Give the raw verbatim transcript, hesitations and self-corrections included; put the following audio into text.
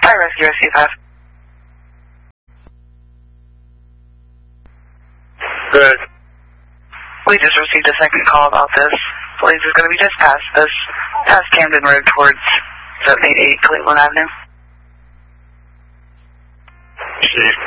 Fire rescue, S C five. Good. We just received a second call about this. Police is going to be just past this, past Camden Road towards seven eighty-eight Cleveland Avenue. Chief.